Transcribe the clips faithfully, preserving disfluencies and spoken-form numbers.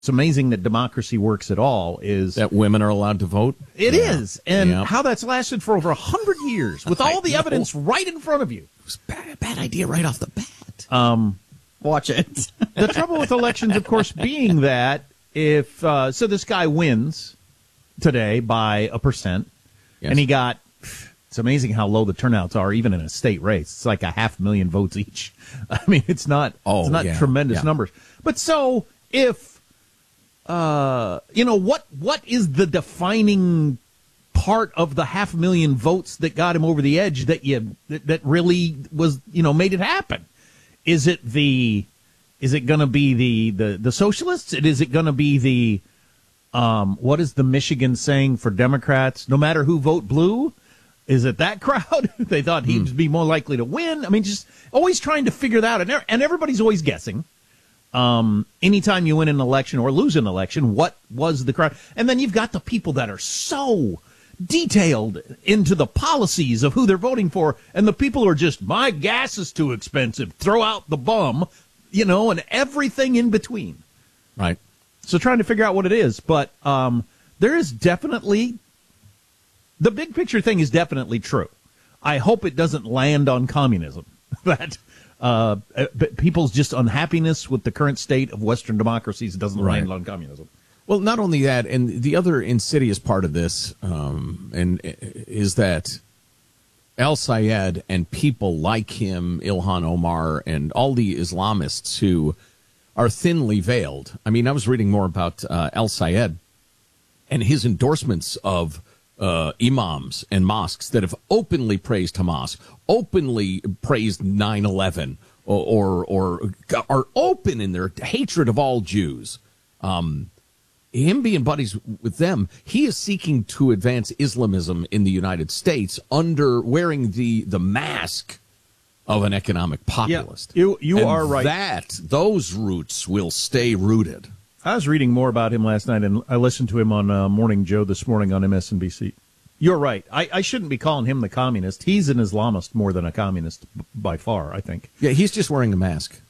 it's amazing that democracy works at all is that women are allowed to vote. It yeah. is. And yeah. how that's lasted for over a hundred years with all the evidence right in front of you. It was a bad, bad idea right off the bat. Um, Watch it. The trouble with elections, of course, being that if, uh, so this guy wins today by a percent yes. and he got, it's amazing how low the turnouts are, even in a state race. It's like a half million votes each. I mean, it's not, oh, it's not yeah. tremendous yeah. numbers. But so if, Uh, you know, what what is the defining part of the half million votes that got him over the edge that you that, that really was, you know, made it happen? Is it the is it going to be the, the, the socialists? Is it going to be the um what is the Michigan saying for Democrats? No matter who vote blue? Is it that crowd? They thought he'd mm. be more likely to win. I mean, just always trying to figure that out, and and everybody's always guessing. Um, anytime you win an election or lose an election, what was the crowd? And then you've got the people that are so detailed into the policies of who they're voting for, and the people are just, my gas is too expensive, throw out the bum, you know, and everything in between. Right. So trying to figure out what it is, but um, there is definitely, the big picture thing is definitely true. I hope it doesn't land on communism. That Uh, but people's just unhappiness with the current state of Western democracies doesn't right. land on communism. Well, not only that, and the other insidious part of this, um, and is that El-Sayed and people like him, Ilhan Omar, and all the Islamists who are thinly veiled. I mean, I was reading more about uh, El-Sayed and his endorsements of Uh, imams and mosques that have openly praised Hamas, openly praised nine eleven, or, or, or are open in their hatred of all Jews. Um, him being buddies with them, he is seeking to advance Islamism in the United States under wearing the, the mask of an economic populist. Yeah, you you and are right. That, those roots will stay rooted. I was reading more about him last night, and I listened to him on uh, Morning Joe this morning on M S N B C. You're right. I, I shouldn't be calling him the communist. He's an Islamist more than a communist b- by far, I think. Yeah, he's just wearing a mask.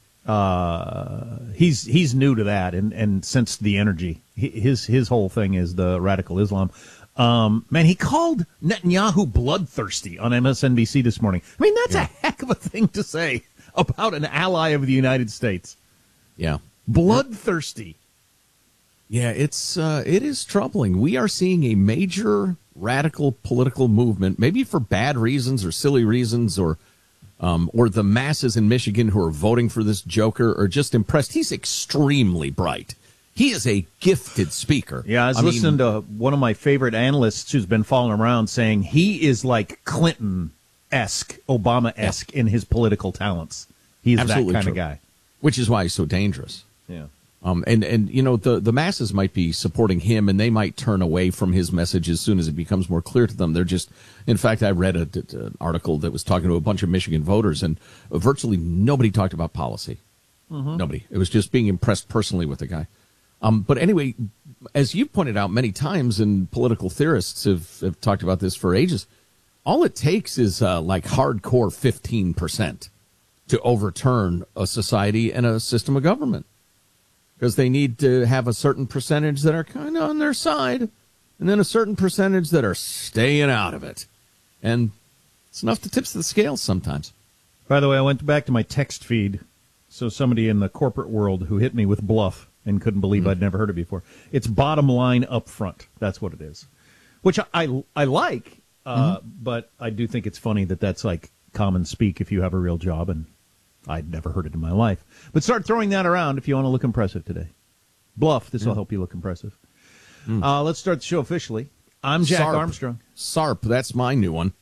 Uh, he's he's new to that and, and sensed the energy. His his whole thing is the radical Islam. Um, man, he called Netanyahu bloodthirsty on M S N B C this morning. I mean, that's yeah. a heck of a thing to say about an ally of the United States. Yeah. Bloodthirsty. Yeah, it's uh, it is troubling. We are seeing a major radical political movement, maybe for bad reasons or silly reasons, or um, or the masses in Michigan who are voting for this joker are just impressed. He's extremely bright. He is a gifted speaker. Yeah, I was I listening mean, to one of my favorite analysts who's been following around saying he is like Clinton-esque, Obama-esque yeah. in his political talents. He's Absolutely that kind true. of guy. Which is why he's so dangerous. Yeah. Um, and, and, you know, the, the masses might be supporting him, and they might turn away from his message as soon as it becomes more clear to them. They're just, in fact, I read a, a, an article that was talking to a bunch of Michigan voters, and virtually nobody talked about policy. Mm-hmm. Nobody. It was just being impressed personally with the guy. Um, but anyway, as you've pointed out many times, and political theorists have, have talked about this for ages, all it takes is uh, like hardcore fifteen percent to overturn a society and a system of government. Because they need to have a certain percentage that are kind of on their side, and then a certain percentage that are staying out of it. And it's enough to tip the scales sometimes. By the way, I went back to my text feed. So somebody in the corporate world who hit me with bluff and couldn't believe mm-hmm. I'd never heard it before. It's bottom line up front. That's what it is. Which I, I, I like, uh, mm-hmm. but I do think it's funny that that's like common speak if you have a real job, and I'd never heard it in my life. But start throwing that around if you want to look impressive today. Bluff, this will yeah. help you look impressive. Mm. Uh, let's start the show officially. I'm Jack SARP. Armstrong. SARP, that's my new one.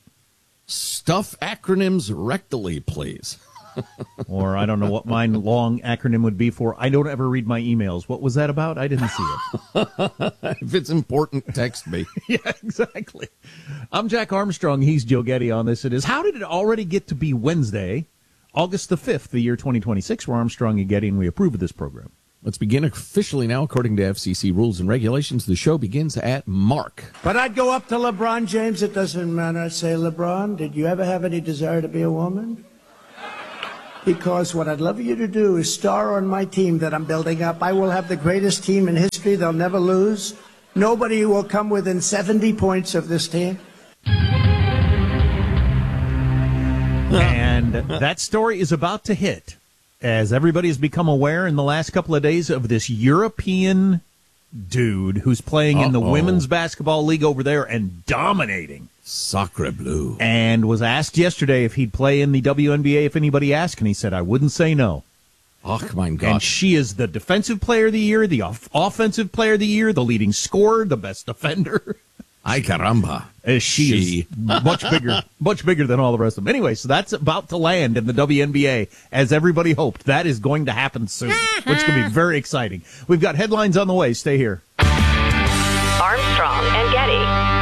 Stuff acronyms rectally, please. Or I don't know what my long acronym would be for. I don't ever read my emails. What was that about? I didn't see it. If it's important, text me. Yeah, exactly. I'm Jack Armstrong. He's Joe Getty on this. It is. How did it already get to be Wednesday, August the fifth, the year twenty twenty-six? We're Armstrong and Getty, and we approve of this program. Let's begin officially now. According to F C C rules and regulations, the show begins at mark. But I'd go up to LeBron James. It doesn't matter. I'd say, LeBron, did you ever have any desire to be a woman? because what I'd love you to do is star on my team that I'm building up. I will have the greatest team in history. They'll never lose. Nobody will come within seventy points of this team. And that story is about to hit, as everybody has become aware in the last couple of days of this European dude who's playing Uh-oh. in the Women's Basketball League over there and dominating. Sacre bleu. And was asked yesterday if he'd play in the W N B A if anybody asked, and he said, I wouldn't say no. Oh, my God. And she is the Defensive Player of the Year, the off- Offensive Player of the Year, the leading scorer, the best defender. Ay caramba. She, she is much bigger, much bigger than all the rest of them. Anyway, so that's about to land in the W N B A, as everybody hoped. That is going to happen soon, which can be very exciting. We've got headlines on the way. Stay here. Armstrong and Getty.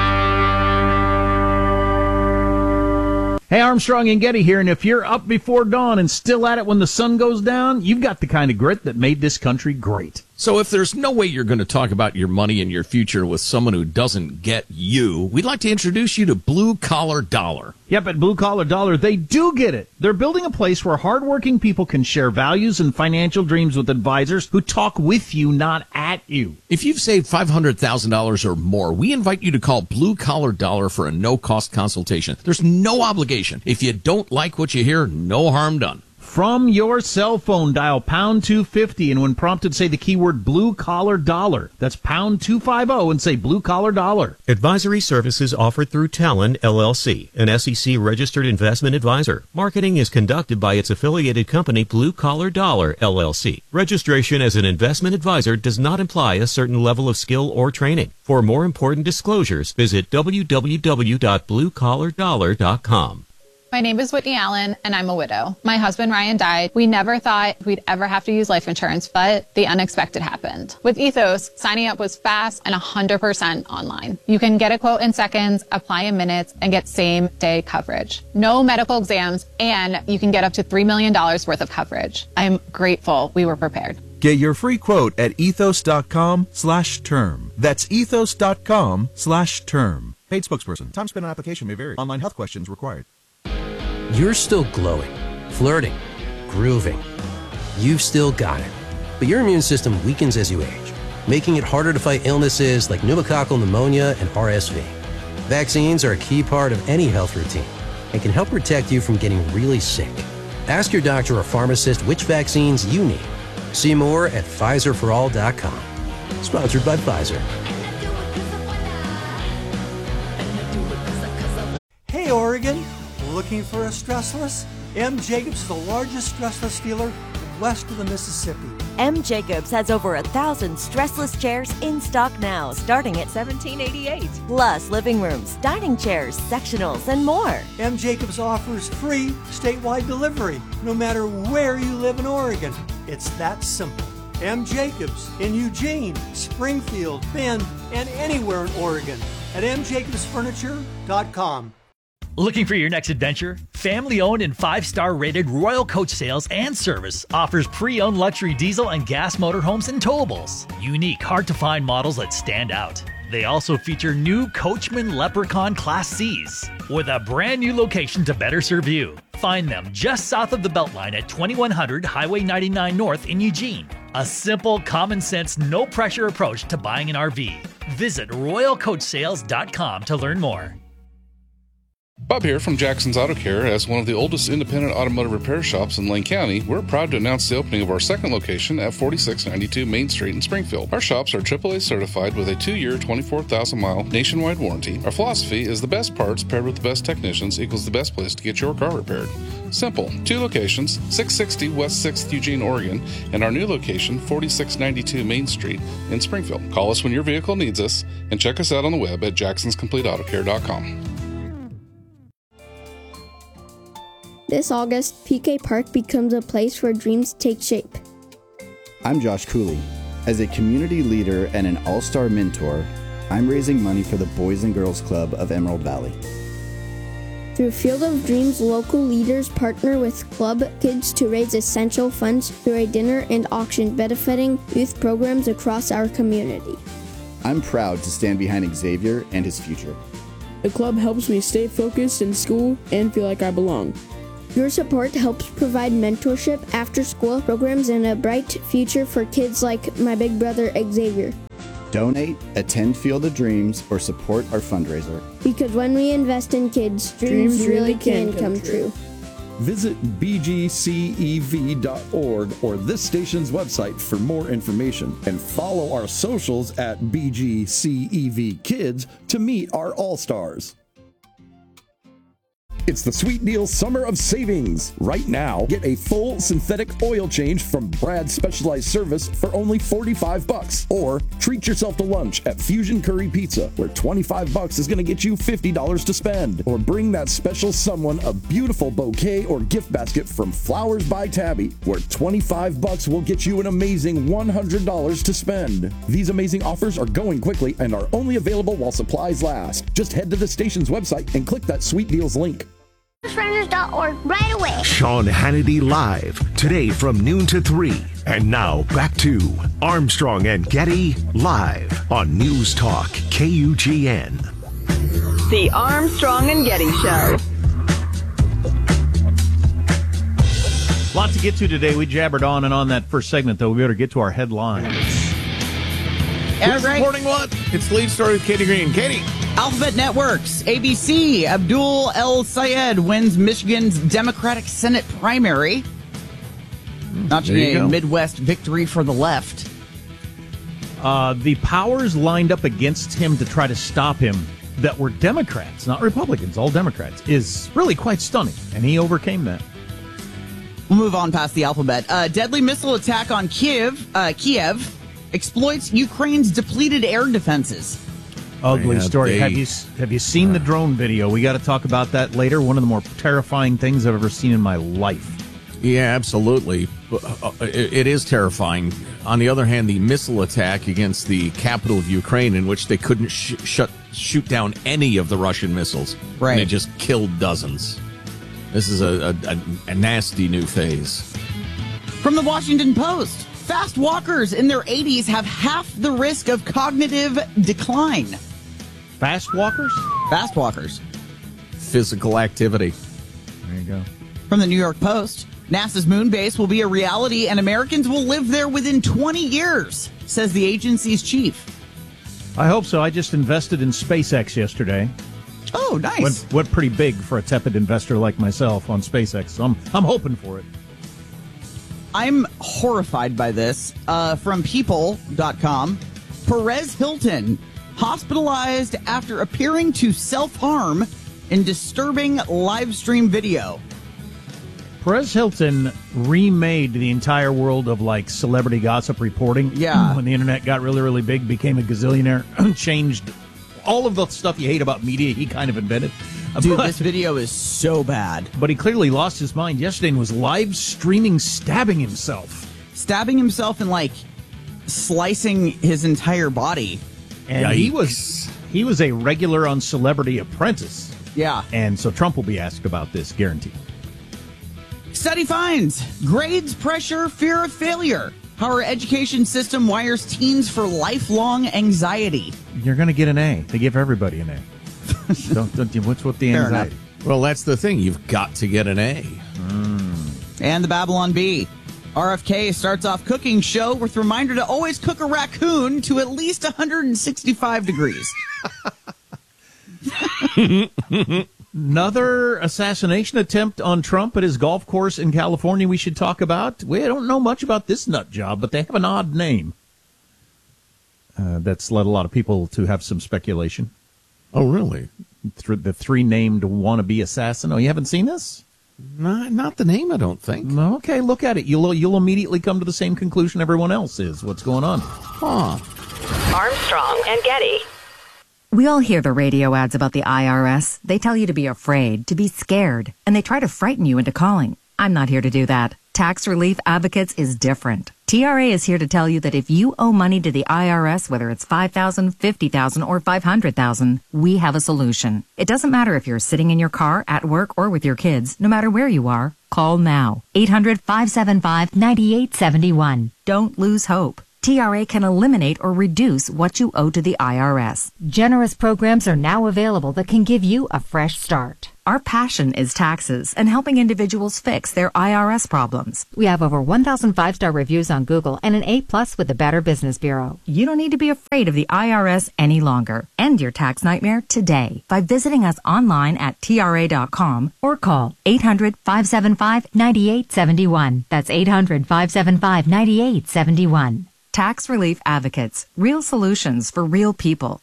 Hey, Armstrong and Getty here, and if you're up before dawn and still at it when the sun goes down, you've got the kind of grit that made this country great. So if there's no way you're going to talk about your money and your future with someone who doesn't get you, we'd like to introduce you to Blue Collar Dollar. Yep, at Blue Collar Dollar, they do get it. They're building a place where hardworking people can share values and financial dreams with advisors who talk with you, not at you. If you've saved five hundred thousand dollars or more, we invite you to call Blue Collar Dollar for a no-cost consultation. There's no obligation. If you don't like what you hear, no harm done. From your cell phone, dial pound two fifty, and when prompted, say the keyword Blue Collar Dollar. That's pound two fifty and say Blue Collar Dollar. Advisory services offered through Talon, L L C, an S E C-registered investment advisor. Marketing is conducted by its affiliated company, Blue Collar Dollar, L L C. Registration as an investment advisor does not imply a certain level of skill or training. For more important disclosures, visit w w w dot blue collar dollar dot com. My name is Whitney Allen, and I'm a widow. My husband, Ryan, died. We never thought we'd ever have to use life insurance, but the unexpected happened. With Ethos, signing up was fast and one hundred percent online. You can get a quote in seconds, apply in minutes, and get same-day coverage. No medical exams, and you can get up to three million dollars worth of coverage. I'm grateful we were prepared. Get your free quote at ethos.com slash term. That's ethos.com slash term. Paid spokesperson. Time spent on application may vary. Online health questions required. You're still glowing, flirting, grooving. You've still got it. But your immune system weakens as you age, making it harder to fight illnesses like pneumococcal pneumonia and R S V. Vaccines are a key part of any health routine and can help protect you from getting really sick. Ask your doctor or pharmacist which vaccines you need. See more at Pfizer for all dot com. Sponsored by Pfizer. Hey, Oregon. Looking for a stressless? M. Jacobs is the largest stressless dealer west of the Mississippi. M. Jacobs has over a thousand stressless chairs in stock now, starting at seventeen eighty-eight. Plus living rooms, dining chairs, sectionals, and more. M. Jacobs offers free statewide delivery, no matter where you live in Oregon. It's that simple. M. Jacobs in Eugene, Springfield, Bend, and anywhere in Oregon at m jacobs furniture dot com. Looking for your next adventure? Family-owned and five-star rated Royal Coach Sales and Service offers pre-owned luxury diesel and gas motorhomes and towables. Unique, hard-to-find models that stand out. They also feature new Coachman Leprechaun Class C's with a brand new location to better serve you. Find them just south of the Beltline at twenty-one hundred Highway ninety-nine North in Eugene. A simple, common-sense, no-pressure approach to buying an R V. Visit royal coach sales dot com to learn more. Bob here from Jackson's Auto Care. As one of the oldest independent automotive repair shops in Lane County, we're proud to announce the opening of our second location at forty-six ninety-two Main Street in Springfield. Our shops are triple A certified with a two-year, twenty-four thousand mile nationwide warranty. Our philosophy is the best parts paired with the best technicians equals the best place to get your car repaired. Simple. Two locations, six sixty West sixth Eugene, Oregon, and our new location, forty-six ninety-two Main Street in Springfield. Call us when your vehicle needs us, and check us out on the web at jacksons complete auto care dot com. This August, P K Park becomes a place where dreams take shape. I'm Josh Cooley. As a community leader and an all-star mentor, I'm raising money for the Boys and Girls Club of Emerald Valley. Through Field of Dreams, local leaders partner with club kids to raise essential funds through a dinner and auction benefiting youth programs across our community. I'm proud to stand behind Xavier and his future. The club helps me stay focused in school and feel like I belong. Your support helps provide mentorship, after-school programs, and a bright future for kids like my big brother Xavier. Donate, attend Field of Dreams, or support our fundraiser. Because when we invest in kids, dreams, dreams really can come, come true. Visit b g c e v dot org or this station's website for more information, and follow our socials at B G C E V Kids to meet our All-Stars. It's the Sweet Deal Summer of Savings. Right now, get a full synthetic oil change from Brad's Specialized Service for only forty-five bucks. Or treat yourself to lunch at Fusion Curry Pizza, where twenty-five bucks is going to get you fifty dollars to spend. Or bring that special someone a beautiful bouquet or gift basket from Flowers by Tabby, where twenty-five bucks will get you an amazing one hundred dollars to spend. These amazing offers are going quickly and are only available while supplies last. Just head to the station's website and click that Sweet Deals link. Rangers dot org right away. Sean Hannity Live, today from noon to three. And now back to Armstrong and Getty Live on News Talk K U G N. The Armstrong and Getty Show. Lot to get to today. We jabbered on and on that first segment, though. We better get to our headlines. Who's reporting what? It's Lead Story with Katie Green. Katie. Alphabet Networks, A B C, Abdul El Sayed wins Michigan's Democratic Senate primary, notching a go. Midwest victory for the left. Uh, the powers lined up against him to try to stop him that were Democrats, not Republicans, all Democrats, is really quite stunning, and he overcame that. We'll move on past the alphabet. Uh, deadly missile attack on Kiev, uh, Kiev exploits Ukraine's depleted air defenses. Ugly yeah, story. They, have you have you seen uh, the drone video? We got to talk about that later. One of the more terrifying things I've ever seen in my life. Yeah, absolutely. It, it is terrifying. On the other hand, the missile attack against the capital of Ukraine, in which they couldn't sh- shut, shoot down any of the Russian missiles, right. and it just killed dozens. This is a, a, a nasty new phase. From the Washington Post. Fast walkers in their eighties have half the risk of cognitive decline. Fast walkers? Fast walkers. Physical activity. There you go. From the New York Post, NASA's moon base will be a reality and Americans will live there within twenty years, says the agency's chief. I hope so. I just invested in SpaceX yesterday. Oh, nice. Went, went pretty big for a tepid investor like myself on SpaceX, so I'm, I'm hoping for it. I'm horrified by this. Uh, from people dot com, Perez Hilton hospitalized after appearing to self-harm in disturbing live stream video. Perez Hilton remade the entire world of like celebrity gossip reporting. Yeah. When the internet got really, really big, became a gazillionaire, changed all of the stuff you hate about media, he kind of invented. Dude, but, this video is so bad. But he clearly lost his mind yesterday and was live streaming stabbing himself. Stabbing himself and like slicing his entire body. And Yikes. he was he was a regular on Celebrity Apprentice. Yeah. And so Trump will be asked about this, guaranteed. Study finds grades, pressure, fear of failure. How our education system wires teens for lifelong anxiety. You're going to get an A. They give everybody an A. don't, don't, what's with the anxiety? Well, that's the thing. You've got to get an A. Mm. And the Babylon Bee. R F K starts off cooking show with reminder to always cook a raccoon to at least one hundred sixty-five degrees. Another assassination attempt on Trump at his golf course in California we should talk about. We don't know much about this nut job, but they have an odd name. Uh, that's led a lot of people to have some speculation. Oh, really? Th- the three named wannabe assassin. Oh, you haven't seen this? Not, not the name, I don't think. Okay, look at it. You'll you'll immediately come to the same conclusion everyone else is. What's going on? Huh. Armstrong and Getty. We all hear the radio ads about the I R S. They tell you to be afraid, to be scared, and they try to frighten you into calling. I'm not here to do that. Tax Relief Advocates is different. T R A is here to tell you that if you owe money to the I R S, whether it's five thousand dollars, fifty thousand dollars, or five hundred thousand dollars, we have a solution. It doesn't matter if you're sitting in your car, at work, or with your kids. No matter where you are, call now. eight hundred, five seven five, nine eight seven one. Don't lose hope. T R A can eliminate or reduce what you owe to the I R S. Generous programs are now available that can give you a fresh start. Our passion is taxes and helping individuals fix their I R S problems. We have over one thousand five-star reviews on Google and an A plus with the Better Business Bureau. You don't need to be afraid of the I R S any longer. End your tax nightmare today by visiting us online at T R A dot com or call eight hundred, five seven five, nine eight seven one. That's eight hundred, five seven five, nine eight seven one. Tax Relief Advocates. Real solutions for real people.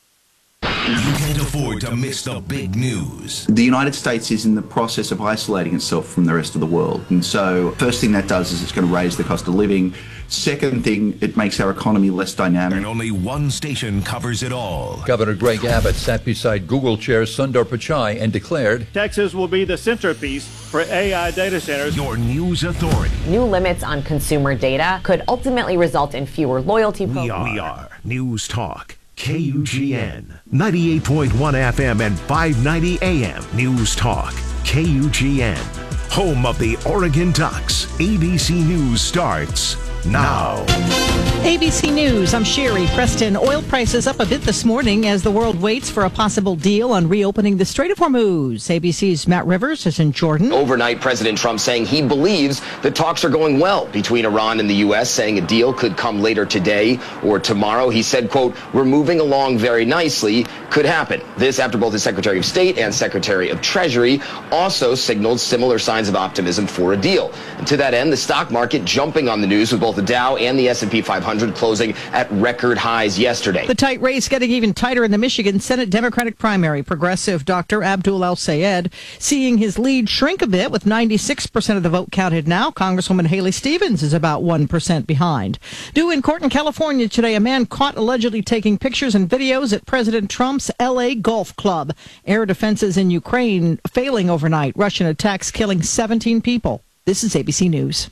You can't afford to miss the big news. The United States is in the process of isolating itself from the rest of the world. And so first thing that does is it's going to raise the cost of living. Second thing, it makes our economy less dynamic. And only one station covers it all. Governor Greg Abbott sat beside Google Chair Sundar Pichai and declared, Texas will be the centerpiece for A I data centers. Your news authority. New limits on consumer data could ultimately result in fewer loyalty programs. We are, we are News Talk, K U G N, ninety-eight point one F M and five ninety A M. News Talk, K U G N. Home of the Oregon Ducks. A B C News starts now. A B C News, I'm Sherry Preston. Oil prices up a bit this morning as the world waits for a possible deal on reopening the Strait of Hormuz. A B C's Matt Rivers is in Jordan. Overnight, President Trump saying he believes the talks are going well between Iran and the U S, saying a deal could come later today or tomorrow. He said, quote, we're moving along very nicely, could happen. This after both the Secretary of State and Secretary of Treasury also signaled similar signs of optimism for a deal. And to that end, the stock market jumping on the news with both the Dow and the S and P five hundred closing at record highs yesterday. The tight race getting even tighter in the Michigan Senate Democratic primary. Progressive Doctor Abdul El-Sayed seeing his lead shrink a bit with ninety-six percent of the vote counted now. Congresswoman Haley Stevens is about one percent behind. Due in court in California today, a man caught allegedly taking pictures and videos at President Trump's L A Golf Club. Air defenses in Ukraine failing overnight. Russian attacks killing seventeen people. This is A B C News.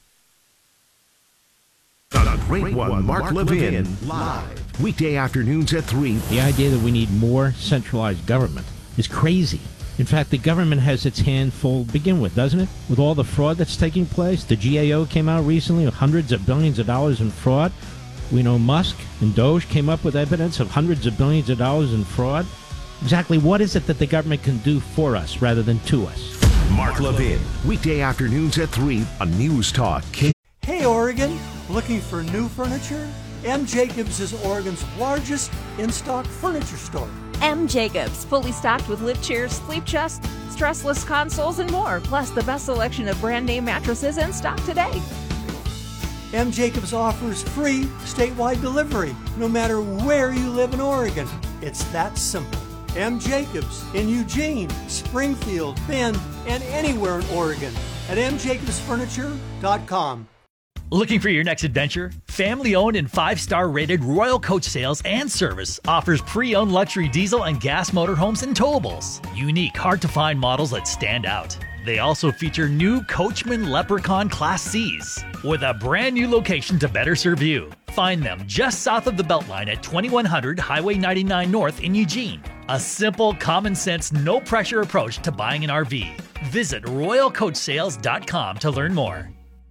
The Great One, Mark Levin, live. Weekday afternoons at three. The idea that we need more centralized government is crazy. In fact, the government has its hand full to begin with, doesn't it? With all the fraud that's taking place. The G A O came out recently with hundreds of billions of dollars in fraud. We know Musk and Doge came up with evidence of hundreds of billions of dollars in fraud. Exactly what is it that the government can do for us rather than to us? Mark Levin, weekday afternoons at three on News Talk. Hey, Oregon, looking for new furniture? M. Jacobs is Oregon's largest in-stock furniture store. M. Jacobs, fully stocked with lift chairs, sleep chests, stressless consoles, and more, plus the best selection of brand name mattresses in stock today. M. Jacobs offers free statewide delivery, no matter where you live in Oregon. It's that simple. M. Jacobs in Eugene, Springfield, Bend, and anywhere in Oregon at m jacobs furniture dot com. Looking for your next adventure? Family-owned and five-star rated Royal Coach Sales and Service offers pre-owned luxury diesel and gas motorhomes and towables. Unique, hard-to-find models that stand out. They also feature new Coachman Leprechaun Class C's with a brand new location to better serve you. Find them just south of the Beltline at twenty-one hundred Highway ninety-nine North in Eugene. A simple, common-sense, no-pressure approach to buying an R V. Visit royal coach sales dot com to learn more.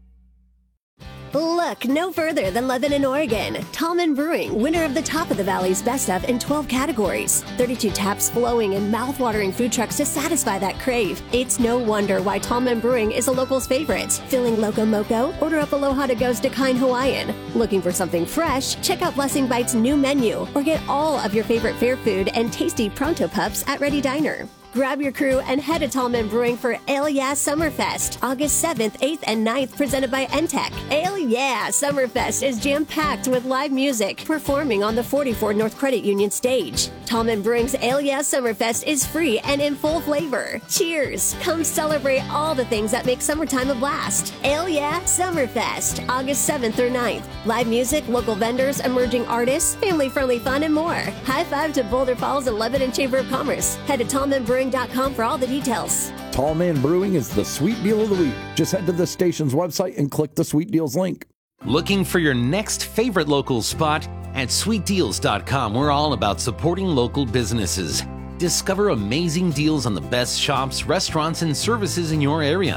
Look no further than Lebanon, Oregon. Tallman Brewing, winner of the Top of the Valley's Best of in twelve categories. thirty-two taps flowing and mouth-watering food trucks to satisfy that crave. It's no wonder why Tallman Brewing is a local's favorite. Feeling Loco Moco? Order up Aloha to Go's Decline Hawaiian. Looking for something fresh? Check out Blessing Bites' new menu or get all of your favorite fair food and tasty Pronto Pups at Ready Diner. Grab your crew and head to Tallman Brewing for Ale Yeah Summerfest, August seventh, eighth, and ninth, presented by N T E C. Ale Yeah Summerfest is jam-packed with live music, performing on the forty-four North Credit Union stage. Tallman Brewing's Ale Yeah Summerfest is free and in full flavor. Cheers! Come celebrate all the things that make summertime a blast. Ale Yeah Summerfest, August seventh through ninth. Live music, local vendors, emerging artists, family-friendly fun, and more. High five to Boulder Falls and Lebanon Chamber of Commerce. Head to Tallman Brewing dot com for all the details. Tallman Brewing is the sweet deal of the week. Just head to the station's website and click the Sweet Deals link. Looking for your next favorite local spot? At sweet deals dot com, we're all about supporting local businesses. Discover amazing deals on the best shops, restaurants, and services in your area.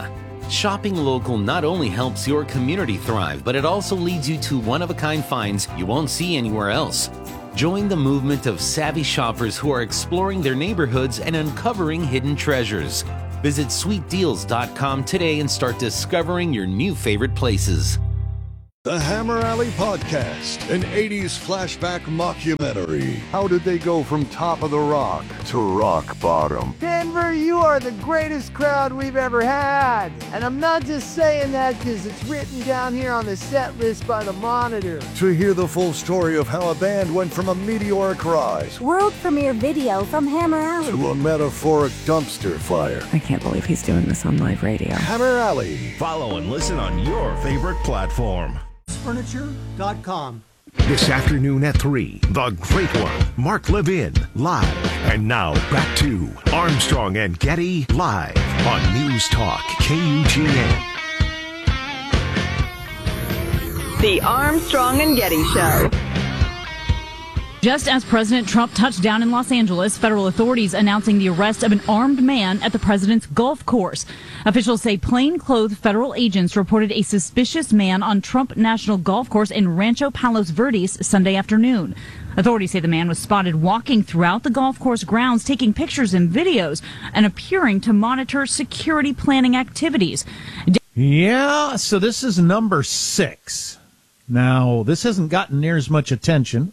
Shopping local not only helps your community thrive, but it also leads you to one-of-a-kind finds you won't see anywhere else. Join the movement of savvy shoppers who are exploring their neighborhoods and uncovering hidden treasures. Visit sweet deals dot com today and start discovering your new favorite places. The Hammer Alley Podcast, an eighties flashback mockumentary. How did they go from top of the rock to rock bottom? Denver, you are the greatest crowd we've ever had. And I'm not just saying that because it's written down here on the set list by the Monitor. To hear the full story of how a band went from a meteoric rise world premiere video from Hammer Alley to a metaphoric dumpster fire. I can't believe he's doing this on live radio. Hammer Alley. Follow and listen on your favorite platform. Furniture dot com. This afternoon at three, the great one, Mark Levin, live. And now back to Armstrong and Getty, live on News Talk K U G N. The Armstrong and Getty Show. Just as President Trump touched down in Los Angeles, federal authorities announcing the arrest of an armed man at the president's golf course. Officials say plainclothes federal agents reported a suspicious man on Trump National Golf Course in Rancho Palos Verdes Sunday afternoon. Authorities say the man was spotted walking throughout the golf course grounds, taking pictures and videos, and appearing to monitor security planning activities. Yeah, so this is number six. Now, this hasn't gotten near as much attention.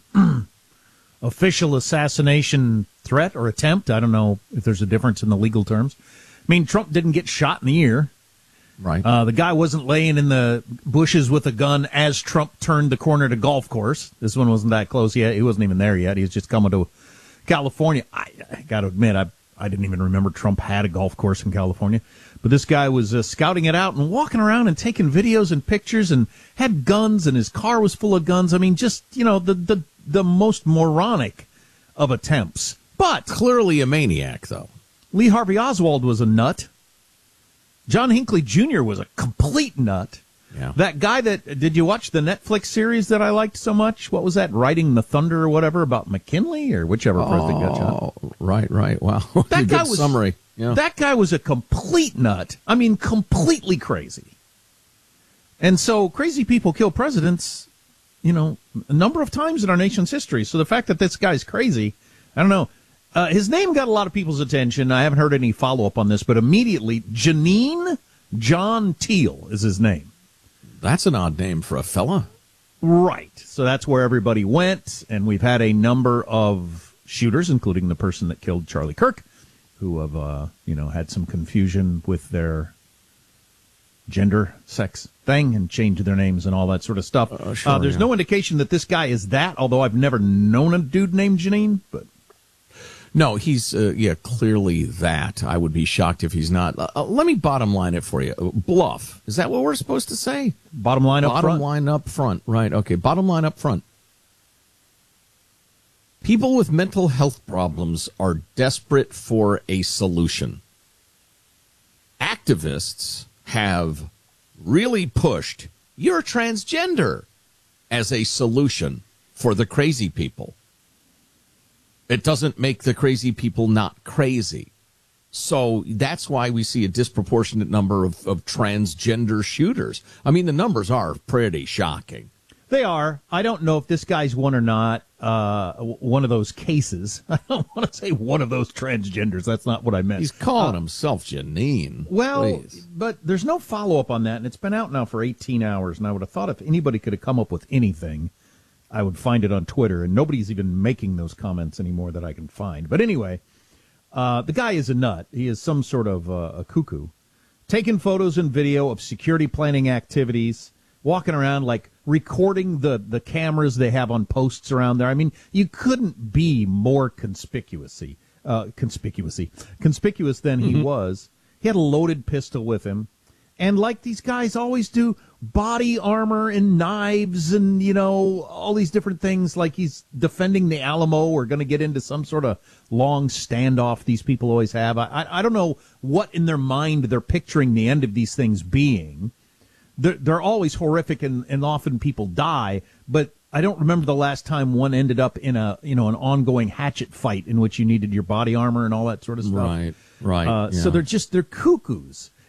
Official assassination threat or attempt. I don't know if there's a difference in the legal terms. I mean, Trump didn't get shot in the ear. Right. Uh, the guy wasn't laying in the bushes with a gun as Trump turned the corner to golf course. This one wasn't that close yet. He wasn't even there yet. He was just coming to California. I, I got to admit, I I didn't even remember Trump had a golf course in California. But this guy was uh, scouting it out and walking around and taking videos and pictures and had guns, and his car was full of guns. I mean, just, you know, the the, the most moronic of attempts. But clearly a maniac, though. Lee Harvey Oswald was a nut. John Hinckley Junior was a complete nut. Yeah. That guy that, did you watch the Netflix series that I liked so much? What was that, Riding the Thunder or whatever, about McKinley or whichever oh, president got shot? Right, right. Wow. That guy Good was, summary. Yeah. That guy was a complete nut. I mean, completely crazy. And so crazy people kill presidents, you know, a number of times in our nation's history. So the fact that this guy's crazy, I don't know. Uh, his name got a lot of people's attention. I haven't heard any follow-up on this, but immediately, Janine John Teal is his name. That's an odd name for a fella. Right. So that's where everybody went, and we've had a number of shooters, including the person that killed Charlie Kirk, who have, uh, you know, had some confusion with their gender, sex thing and changed their names and all that sort of stuff. Uh, sure, uh, there's yeah. no indication that this guy is that, although I've never known a dude named Janine, but... No, he's, uh, yeah, clearly that. I would be shocked if he's not. Uh, let me bottom line it for you. Bluff. Is that what we're supposed to say? Bottom line up bottom front? Bottom line up front. Right, okay. Bottom line up front. People with mental health problems are desperate for a solution. Activists have really pushed, you're transgender, as a solution for the crazy people. It doesn't make the crazy people not crazy. So that's why we see a disproportionate number of, of transgender shooters. I mean, the numbers are pretty shocking. They are. I don't know if this guy's one or not, uh, one of those cases. I don't want to say one of those transgenders. That's not what I meant. He's calling uh, himself Janine. Well, Please. But there's no follow-up on that, and it's been out now for eighteen hours, and I would have thought if anybody could have come up with anything, I would find it on Twitter, and nobody's even making those comments anymore that I can find. But anyway, uh, the guy is a nut. He is some sort of uh, a cuckoo. Taking photos and video of security planning activities, walking around, like recording the, the cameras they have on posts around there. I mean, you couldn't be more conspicuously, uh, conspicuously, conspicuous than he mm-hmm. was. He had a loaded pistol with him. And like these guys always do, body armor and knives and, you know, all these different things, like he's defending the Alamo or going to get into some sort of long standoff these people always have. I, I, I don't know what in their mind they're picturing the end of these things being. They're, they're always horrific and, and often people die, but I don't remember the last time one ended up in a, you know, an ongoing hatchet fight in which you needed your body armor and all that sort of stuff. Right, right. Uh, yeah. So they're just, they're cuckoos.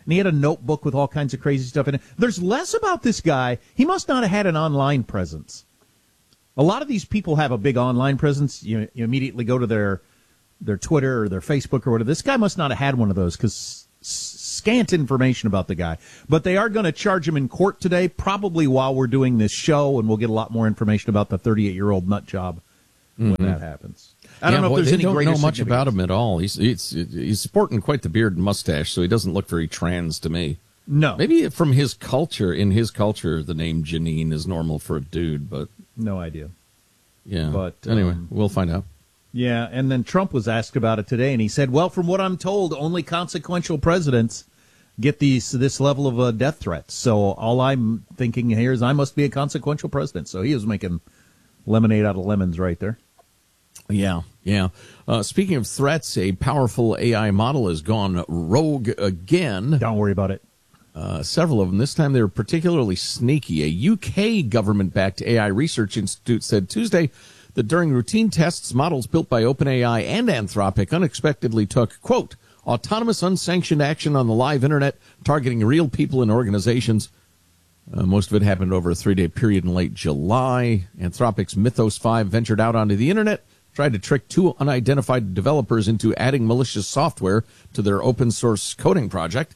and he had a notebook with all kinds of crazy stuff in it. There's less about this guy. He must not have had an online presence. A lot of these people have a big online presence. You, you immediately go to their their Twitter or their Facebook or whatever. This guy must not have had one of those because scant information about the guy. But they are going to charge him in court today, probably while we're doing this show, and we'll get a lot more information about the thirty-eight-year-old nut job when mm-hmm. that happens. I don't yeah, know boy, if there's they any don't greater know much about him at all. He's, he's he's sporting quite the beard and mustache, so he doesn't look very trans to me. No. Maybe from his culture, in his culture, the name Janine is normal for a dude, but... No idea. Yeah. But anyway, um, we'll find out. Yeah, and then Trump was asked about it today, and he said, well, from what I'm told, only consequential presidents get these this level of uh, death threats. So all I'm thinking here is I must be a consequential president. So he was making lemonade out of lemons right there. Yeah, yeah. Uh, speaking of threats, a powerful A I model has gone rogue again. Don't worry about it. Uh, several of them. This time they were particularly sneaky. A U K government-backed A I research institute said Tuesday that during routine tests, models built by OpenAI and Anthropic unexpectedly took, quote, autonomous unsanctioned action on the live internet targeting real people and organizations. Uh, most of it happened over a three-day period in late July. Anthropic's Mythos five ventured out onto the internet, tried to trick two unidentified developers into adding malicious software to their open-source coding project.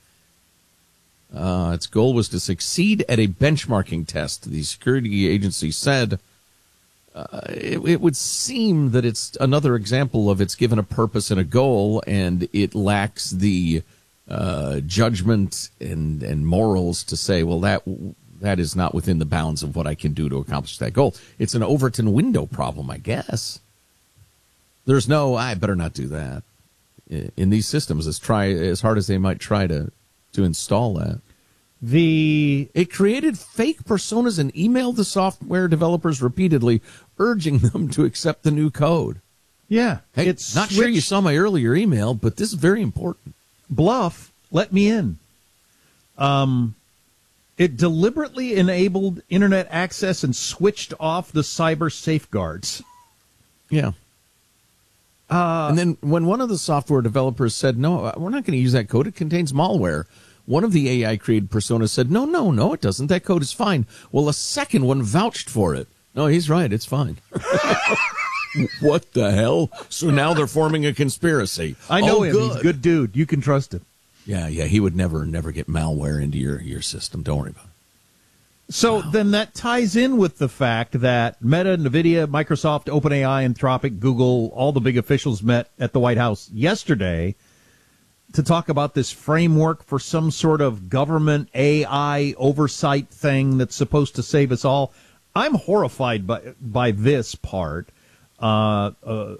Uh, its goal was to succeed at a benchmarking test, the security agency said. Uh, it, it would seem that it's another example of it's given a purpose and a goal, and it lacks the uh, judgment and, and morals to say, well, that that is not within the bounds of what I can do to accomplish that goal. It's an Overton window problem, I guess. There's no, I better not do that. In these systems, as try as hard as they might try to to install that. The It created fake personas and emailed the software developers repeatedly, urging them to accept the new code. Yeah. Hey, it's not sure you saw my earlier email, but this is very important. Bluff, let me in. Um, it deliberately enabled internet access and switched off the cyber safeguards. Yeah. Uh, and then when one of the software developers said, no, we're not going to use that code, it contains malware, one of the A I-created personas said, no, no, no, it doesn't. That code is fine. Well, a second one vouched for it. No, he's right. It's fine. What the hell? So now they're forming a conspiracy. I know oh, him. Good. He's a good dude. You can trust him. Yeah, yeah. He would never, never get malware into your, your system. Don't worry about it. So wow. Then that ties in with the fact that Meta, NVIDIA, Microsoft, OpenAI, Anthropic, Google, all the big officials met at the White House yesterday to talk about this framework for some sort of government A I oversight thing that's supposed to save us all. I'm horrified by by this part. Uh, uh,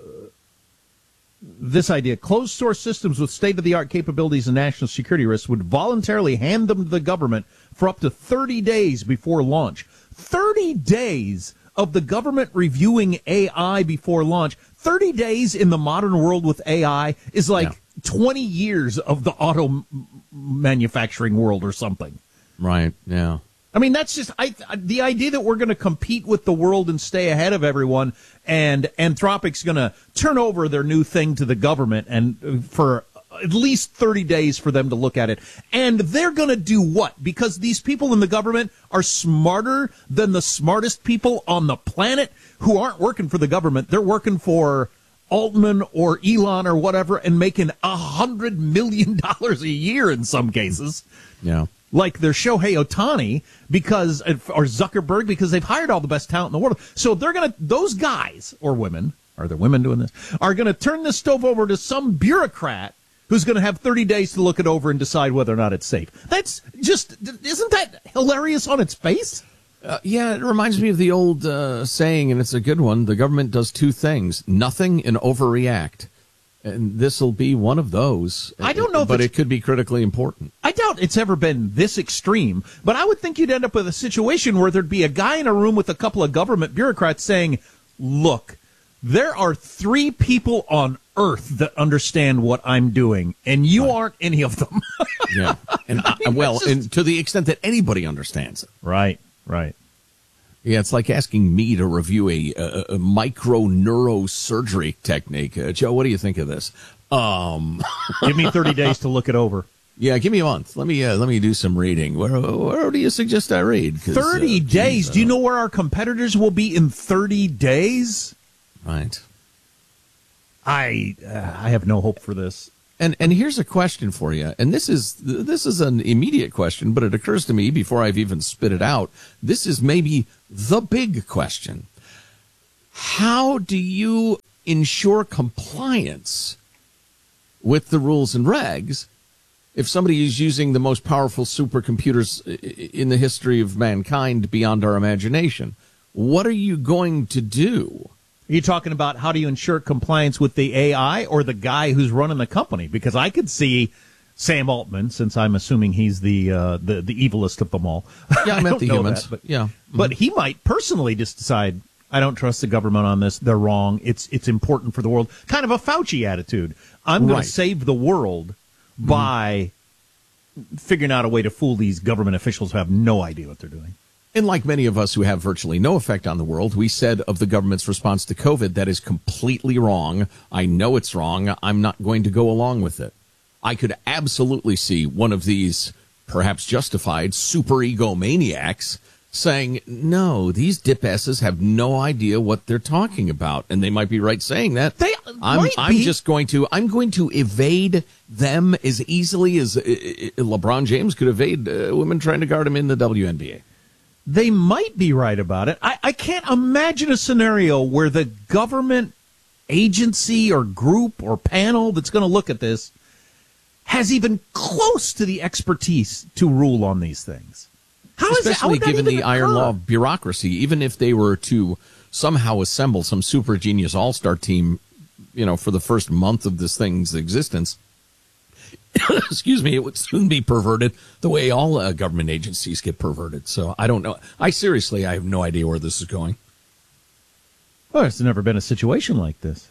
this idea, closed source systems with state-of-the-art capabilities and national security risks would voluntarily hand them to the government for up to thirty days before launch. thirty days of the government reviewing A I before launch. thirty days in the modern world with A I is like yeah. twenty years of the auto m- manufacturing world or something. Right, yeah. I mean, that's just I, the idea that we're going to compete with the world and stay ahead of everyone, and Anthropic's going to turn over their new thing to the government and for at least thirty days for them to look at it. And they're going to do what? Because these people in the government are smarter than the smartest people on the planet who aren't working for the government. They're working for Altman or Elon or whatever and making a hundred million dollars a year in some cases. Yeah. Like they're Shohei Ohtani because, or Zuckerberg, because they've hired all the best talent in the world. So they're going to, those guys or women, are there women doing this, are going to turn this stove over to some bureaucrat who's going to have thirty days to look it over and decide whether or not it's safe. That's just, isn't that hilarious on its face? Uh, yeah, it reminds me of the old uh, saying, and it's a good one. The government does two things, nothing and overreact. And this will be one of those. I don't know, if but it could be critically important. I doubt it's ever been this extreme, but I would think you'd end up with a situation where there'd be a guy in a room with a couple of government bureaucrats saying, look, there are three people on Earth that understand what I'm doing, and you right. aren't any of them. Yeah, and I mean, well, just... and to the extent that anybody understands it. Right, right. Yeah, it's like asking me to review a, a, a micro neurosurgery technique. Uh, Joe, what do you think of this? Um, Give me thirty days to look it over. Yeah, give me a month. Let me uh, let me do some reading. Where, where do you suggest I read? thirty uh, days. Geez, do you know where our competitors will be in thirty days? Right. I uh, I have no hope for this. And and here's a question for you. And this is this is an immediate question, but it occurs to me before I've even spit it out. This is maybe the big question. How do you ensure compliance with the rules and regs if somebody is using the most powerful supercomputers in the history of mankind beyond our imagination? What are you going to do? Are you talking about how do you ensure compliance with the A I or the guy who's running the company? Because I could see Sam Altman, since I'm assuming he's the uh, the, the evilest of them all. Yeah, I meant the humans. That, but, yeah. Mm-hmm. But he might personally just decide, I don't trust the government on this. They're wrong. It's it's important for the world. Kind of a Fauci attitude. I'm going Right. to save the world by mm-hmm. figuring out a way to fool these government officials who have no idea what they're doing. And like many of us who have virtually no effect on the world, we said of the government's response to COVID, that is completely wrong. I know it's wrong. I'm not going to go along with it. I could absolutely see one of these, perhaps justified, super egomaniacs saying, no, these dip asses have no idea what they're talking about. And they might be right saying that. They I'm, might I'm be. just going to, I'm going to evade them as easily as uh, LeBron James could evade uh, women trying to guard him in the W N B A. They might be right about it. I, I can't imagine a scenario where the government agency or group or panel that's going to look at this has even close to the expertise to rule on these things. How is that, how Especially would that given even the iron occur? law of bureaucracy, even if they were to somehow assemble some super genius all-star team, you know, for the first month of this thing's existence, excuse me, it would soon be perverted the way all uh, government agencies get perverted. So I don't know. I seriously, I have no idea where this is going. Well, there's never been a situation like this.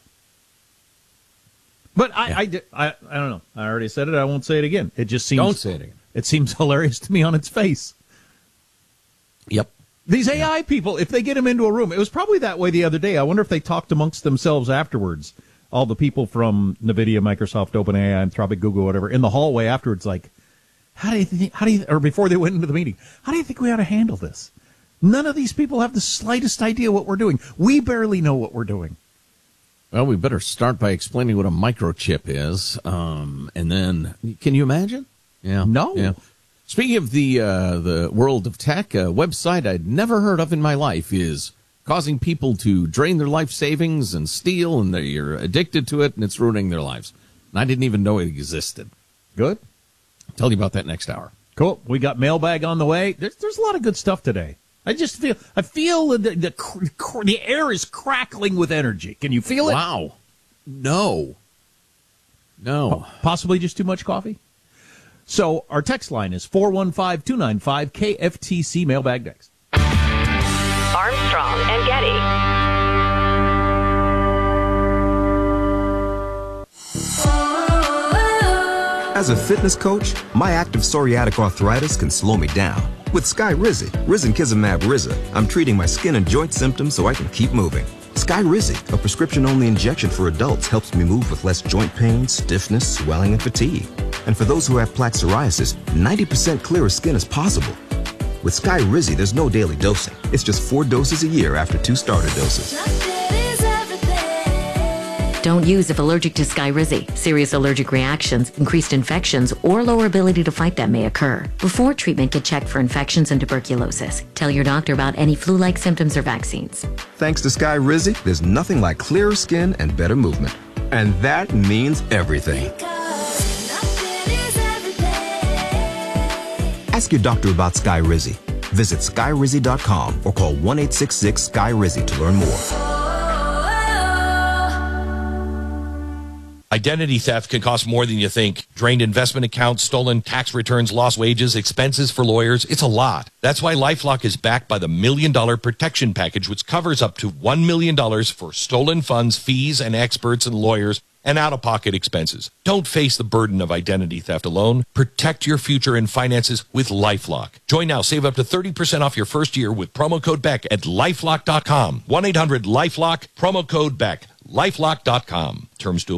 But I, Yeah. I, di- I, I don't know. I already said it. I won't say it again. It just seems. Don't say it again. It seems hilarious to me on its face. Yep. These A I people, if they get them into a room, it was probably that way the other day. I wonder if they talked amongst themselves afterwards. All the people from NVIDIA, Microsoft, OpenAI, Anthropic, Google, whatever, in the hallway afterwards, like, how do you think, how do you, or before they went into the meeting, how do you think we ought to handle this? None of these people have the slightest idea what we're doing. We barely know what we're doing. Well, we better start by explaining what a microchip is. Um, and then, can you imagine? Yeah. No. Yeah. Speaking of the uh, the world of tech, a website I'd never heard of in my life is causing people to drain their life savings and steal, and they're addicted to it, and it's ruining their lives. And I didn't even know it existed. Good. I'll tell you about that next hour. Cool. We got mailbag on the way. There's, there's a lot of good stuff today. I just feel, I feel the, the, cr- cr- the air is crackling with energy. Can you feel it? Wow. No. No. Possibly just too much coffee? So our text line is four one five, two nine five, K F T C, mailbag next. Armstrong and Getty. As a fitness coach, my active psoriatic arthritis can slow me down. With Skyrizi, risankizumab Riza, I'm treating my skin and joint symptoms so I can keep moving. Skyrizi, a prescription-only injection for adults, helps me move with less joint pain, stiffness, swelling, and fatigue. And for those who have plaque psoriasis, ninety percent clearer skin is possible. With Skyrizi, there's no daily dosing. It's just four doses a year after two starter doses. Don't use if allergic to Skyrizi. Serious allergic reactions, increased infections, or lower ability to fight them may occur. Before treatment, get checked for infections and tuberculosis. Tell your doctor about any flu-like symptoms or vaccines. Thanks to Skyrizi, there's nothing like clearer skin and better movement. And that means everything. Ask your doctor about Skyrizi. Visit skyrizi dot com or call one eight six six Sky Rizi to learn more. Identity theft can cost more than you think. Drained investment accounts, stolen tax returns, lost wages, expenses for lawyers. It's a lot. That's why LifeLock is backed by the Million Dollar Protection Package, which covers up to one million dollars for stolen funds, fees, and experts and lawyers, and out-of-pocket expenses. Don't face the burden of identity theft alone. Protect your future and finances with LifeLock. Join now. Save up to thirty percent off your first year with promo code Beck at lifelock dot com. one eight hundred LifeLock, promo code Beck. lifelock dot com. Terms to apply.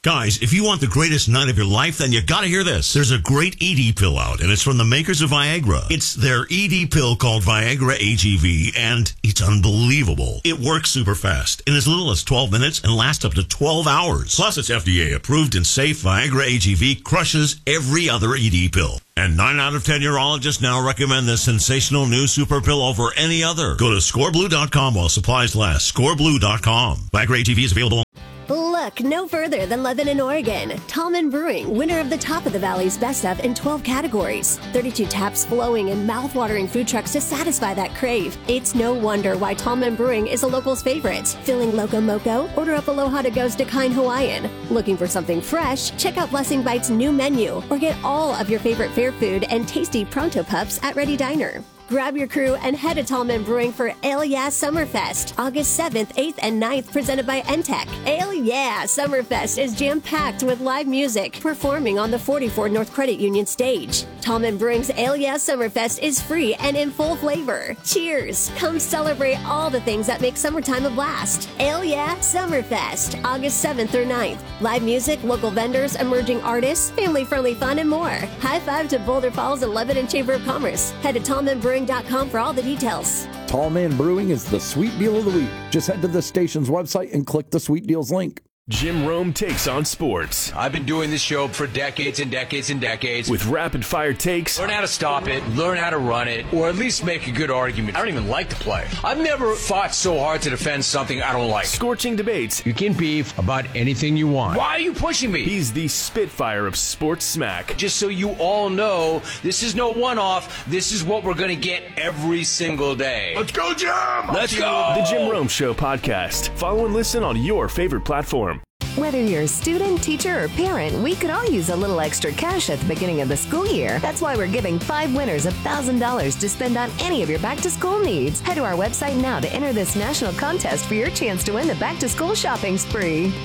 Guys, if you want the greatest night of your life, then you gotta hear this. There's a great E D pill out, and it's from the makers of Viagra. It's their E D pill called Viagra A G V, and it's unbelievable. It works super fast, in as little as twelve minutes, and lasts up to twelve hours. Plus, it's F D A approved and safe. Viagra A G V crushes every other E D pill. And nine out of ten urologists now recommend this sensational new super pill over any other. Go to score blue dot com while supplies last. score blue dot com. Viagra A G V is available. Look no further than Lebanon, Oregon. Tallman Brewing, winner of the Top of the Valley's Best of in twelve categories. thirty-two taps flowing and mouth-watering food trucks to satisfy that crave. It's no wonder why Tallman Brewing is a local's favorite. Feeling Loco Moco? Order up Aloha to Go's Decline Hawaiian. Looking for something fresh? Check out Blessing Bites' new menu or get all of your favorite fair food and tasty Pronto Pups at Ready Diner. Grab your crew and head to Tallman Brewing for Ale Yeah Summerfest, August seventh, eighth, and ninth, presented by N T E C. Ale Yeah Summerfest is jam-packed with live music, performing on the forty-four North Credit Union stage. Tallman Brewing's Ale Yeah Summerfest is free and in full flavor. Cheers! Come celebrate all the things that make summertime a blast. Ale Yeah Summerfest, August seventh through ninth. Live music, local vendors, emerging artists, family-friendly fun, and more. High five to Boulder Falls and Lebanon Chamber of Commerce. Head to Tallman Brewing dot com for all the details. Tallman Brewing is the sweet deal of the week. Just head to the station's website and click the sweet deals link. Jim Rome takes on sports. I've been doing this show for decades and decades and decades. With rapid fire takes. Learn how to stop it, learn how to run it, or at least make a good argument. I don't even like to play. I've never fought so hard to defend something I don't like. Scorching debates. You can beef about anything you want. Why are you pushing me? He's the Spitfire of sports smack. Just so you all know, this is no one-off. This is what we're going to get every single day. Let's go, Jim! Let's go! The Jim Rome Show podcast. Follow and listen on your favorite platform. Whether you're a student, teacher, or parent, we could all use a little extra cash at the beginning of the school year. That's why we're giving five winners one thousand dollars to spend on any of your back-to-school needs. Head to our website now to enter this national contest for your chance to win the back-to-school shopping spree.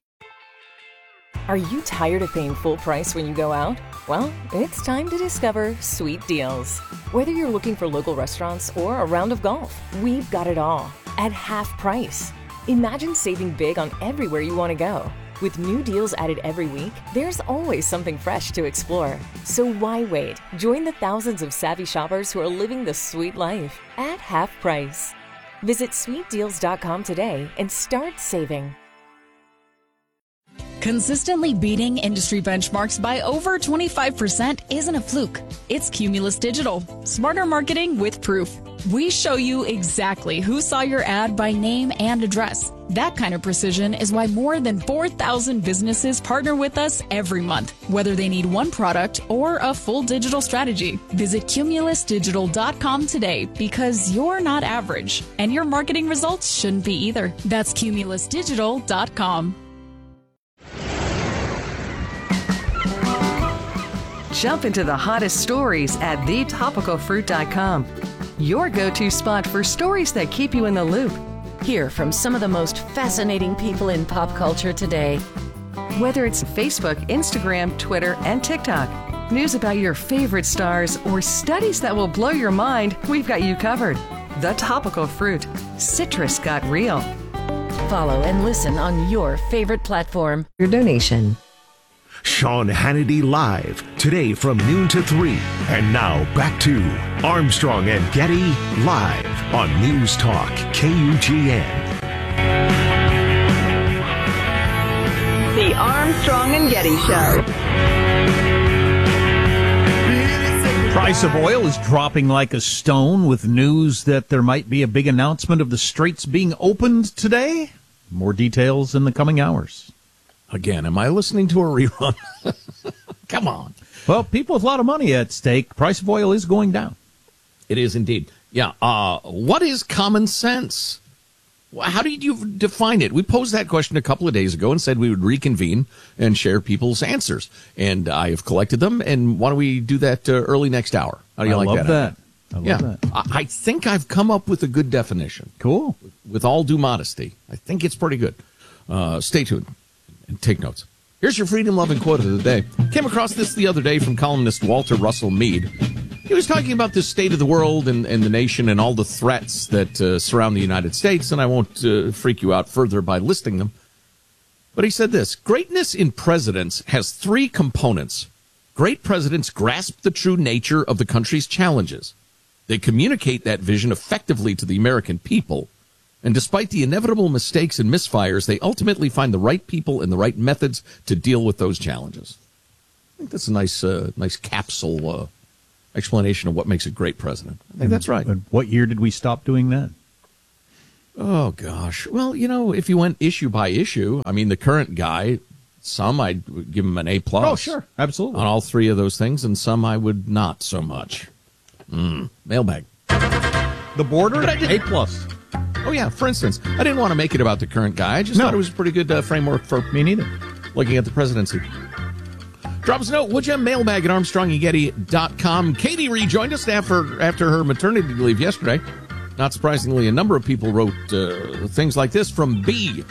Are you tired of paying full price when you go out? Well, it's time to discover Sweet Deals. Whether you're looking for local restaurants or a round of golf, we've got it all at half price. Imagine saving big on everywhere you want to go. With new deals added every week, there's always something fresh to explore. So why wait? Join the thousands of savvy shoppers who are living the sweet life at half price. Visit sweet deals dot com today and start saving. Consistently beating industry benchmarks by over twenty-five percent isn't a fluke. It's Cumulus Digital. Smarter marketing with proof. We show you exactly who saw your ad by name and address. That kind of precision is why more than four thousand businesses partner with us every month, whether they need one product or a full digital strategy. Visit cumulus digital dot com today, because you're not average, and your marketing results shouldn't be either. That's cumulus digital dot com. Jump into the hottest stories at the topical fruit dot com. Your go-to spot for stories that keep you in the loop. Hear from some of the most fascinating people in pop culture today. Whether it's Facebook, Instagram, Twitter, and TikTok, news about your favorite stars, or studies that will blow your mind, we've got you covered. The Topical Fruit. Citrus got real. Follow and listen on your favorite platform. Your donation. Sean Hannity Live, today from noon to three. And now back to Armstrong and Getty Live on News Talk K U G N. The Armstrong and Getty Show. Price of oil is dropping like a stone with news that there might be a big announcement of the Straits being opened today. More details in the coming hours. Again, am I listening to a rerun? Come on. Well, people with a lot of money at stake, price of oil is going down. It is indeed. Yeah. Uh, what is common sense? How do you define it? We posed that question a couple of days ago and said we would reconvene and share people's answers. And I have collected them. And why don't we do that uh, early next hour? How do you I like love that? that. I love yeah. that. I, I think I've come up with a good definition. Cool. With, with all due modesty, I think it's pretty good. Uh, stay tuned and take notes. Here's your freedom-loving quote of the day. Came across this the other day from columnist Walter Russell Mead. He was talking about the state of the world and, and the nation and all the threats that uh, surround the United States, and I won't uh, freak you out further by listing them. But he said this, greatness in presidents has three components. Great presidents grasp the true nature of the country's challenges. They communicate that vision effectively to the American people. And despite the inevitable mistakes and misfires, they ultimately find the right people and the right methods to deal with those challenges. I think that's a nice, uh, nice capsule uh, explanation of what makes a great president. I think that's right. And what year did we stop doing that? Oh, gosh. Well, you know, if you went issue by issue, I mean, the current guy, some I'd give him an A plus. Oh, sure. Absolutely. On all three of those things, and some I would not so much. Mm. Mailbag. The border, A plus. Oh, yeah. For instance, I didn't want to make it about the current guy. I just No. thought it was a pretty good uh, framework for Me neither. looking at the presidency. Drop us a note, would you? Mailbag at armstrong and getty dot com. Katie rejoined us after, after her maternity leave yesterday. Not surprisingly, a number of people wrote uh, things like this from B.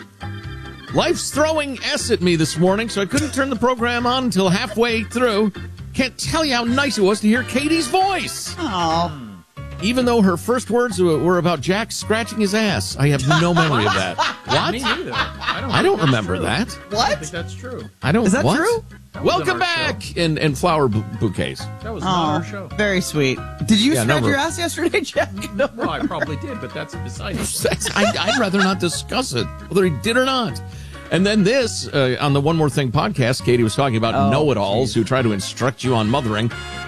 Life's throwing S at me this morning, so I couldn't turn the program on until halfway through. Can't tell you how nice it was to hear Katie's voice. Oh. Even though her first words were about Jack scratching his ass. I have no memory of that. What? Me neither. I don't, I don't think that's remember true. that. What? I don't think that's true. I don't. Is that what? true? That was Welcome on our back, show. and and flower bu- bouquets. That was Oh, not our show. very sweet. Did you Yeah, scratch no, your we're- ass yesterday, Jack? No, well, I probably did, but that's beside it. That's- I, I'd rather not discuss it, whether he did or not. And then this, uh, on the One More Thing podcast, Katie was talking about Oh, know-it-alls who try to instruct you on mothering.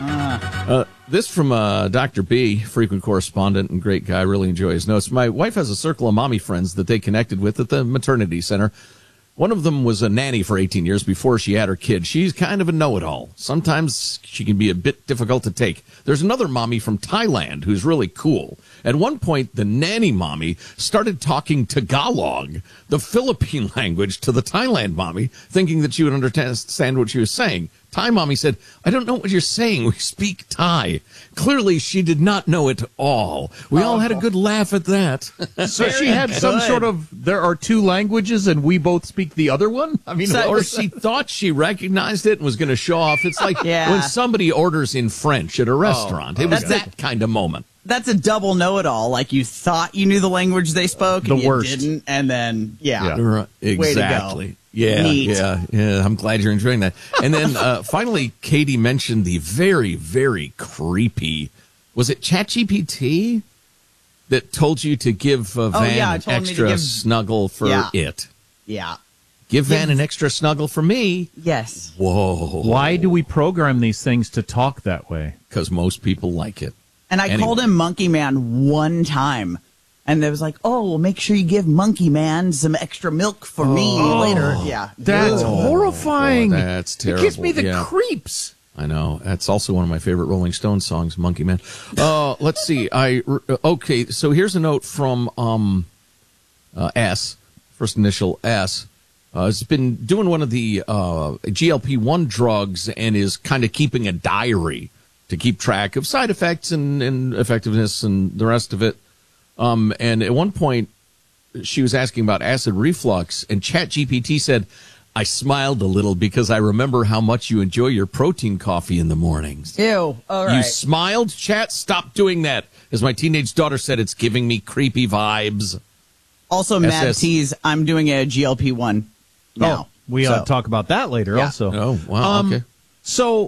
Ah. Uh, this from uh, Doctor B, frequent correspondent and great guy. Really enjoy his notes. My wife has a circle of mommy friends that they connected with at the maternity center. One of them was a nanny for eighteen years before she had her kid. She's kind of a know-it-all. Sometimes she can be a bit difficult to take. There's another mommy from Thailand who's really cool. At one point, the nanny mommy started talking Tagalog, the Philippine language, to the Thailand mommy, thinking that she would understand what she was saying. Thai mommy said, I don't know what you're saying. We speak Thai. Clearly, she did not know it all. We all had a good laugh at that. So she had some sort of, there are two languages and we both speak the other one? I mean, So- what or was she that? thought she recognized it and was going to show off. It's like Yeah. when somebody orders in French at a restaurant. it was okay. that kind of moment. That's a double know-it-all. Like you thought you knew the language they spoke, and The you worst. didn't, and then yeah, Right, Way to go. exactly. Yeah, Neat. yeah, yeah. I'm glad you're enjoying that. And then uh, finally, Katie mentioned the very, very creepy. Was it ChatGPT that told you to give uh, Oh, Van yeah, it an told me to extra give- snuggle for Yeah. it? yeah. Give Van an extra snuggle for me. Yes. Whoa! Why do we program these things to talk that way? Because most people like it. And I Anyway. called him Monkey Man one time, and they was like, "Oh, well, make sure you give Monkey Man some extra milk for me Oh, later." Yeah, That's Ugh. horrifying. Oh, that's terrible. It gives me the Yeah. creeps. I know. That's also one of my favorite Rolling Stones songs, Monkey Man. Uh, let's see. I okay. So here's a note from um, uh, S, first initial S. Uh, has been doing one of the uh, G L P one drugs and is kind of keeping a diary to keep track of side effects and, and effectiveness and the rest of it. Um, and at one point, she was asking about acid reflux, and ChatGPT said, I smiled a little because I remember how much you enjoy your protein coffee in the mornings. Ew. All right. You smiled, Chat? Stop doing that. As my teenage daughter said, it's giving me creepy vibes. Also, S Mad S T's. I'm doing a G L P one now. Oh, we So- ought to talk about that later Yeah. also. Oh, wow. Um, okay. So,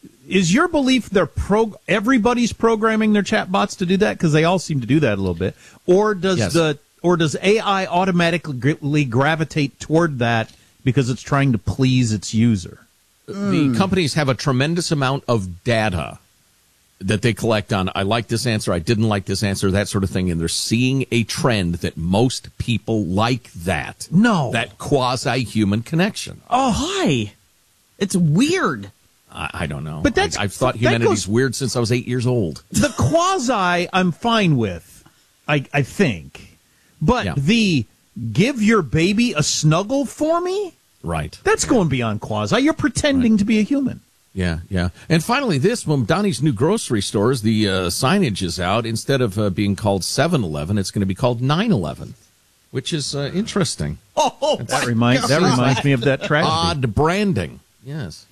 is your belief they're pro? Everybody's programming their chatbots to do that because they all seem to do that a little bit, or does Yes. the or does A I automatically gravitate toward that because it's trying to please its user? The companies have a tremendous amount of data that they collect on, I like this answer, I didn't like this answer, that sort of thing, and they're seeing a trend that most people like that. No. That quasi-human connection. Oh, hi. It's weird. I, I don't know. But that's- I, I've thought that humanity's goes- weird since I was eight years old. The quasi, I'm fine with, I I think, but Yeah. the give your baby a snuggle for me, Right. that's going beyond quasi. You're pretending to be a human. Yeah, yeah. And finally, this, when Donnie's new grocery stores, the uh, signage is out. Instead of uh, being called seven eleven, it's going to be called nine eleven, which is uh, interesting. Oh, That reminds that reminds me of that tragedy. Odd branding. Yes.